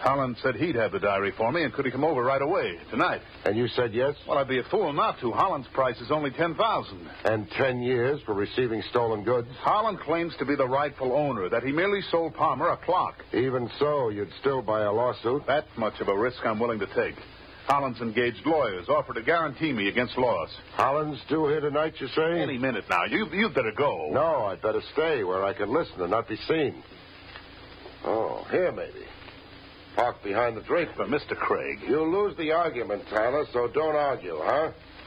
Holland said he'd have the diary for me, and could he come over right away, tonight? And you said yes? Well, I'd be a fool not to. Holland's price is only $10,000. And 10 years for receiving stolen goods? Holland claims to be the rightful owner, that he merely sold Palmer a clock. Even so, you'd still buy a lawsuit? That much of a risk I'm willing to take. Holland's engaged lawyers, offer to guarantee me against loss. Holland's due here tonight, you say? Any minute now. You'd better go. No, I'd better stay where I can listen and not be seen. Oh, here maybe. Park behind the drape. But Mr. Craig. You'll lose the argument, Tyler, so don't argue, huh?